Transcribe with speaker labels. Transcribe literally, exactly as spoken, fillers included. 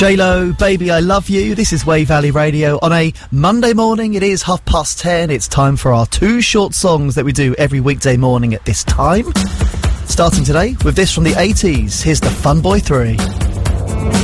Speaker 1: J-Lo, Baby I Love You. This is Wave Valley Radio. On a Monday morning, it is half past ten. It's time for our two short songs that we do every weekday morning at this time. Starting today with this from the eighties. Here's the Fun Boy three.